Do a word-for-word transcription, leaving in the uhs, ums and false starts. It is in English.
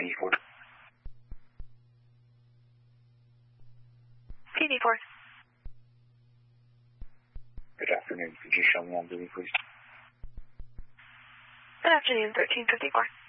P D four. P D four. Good afternoon. Could you show me on duty, please? Good afternoon, thirteen fifty-four.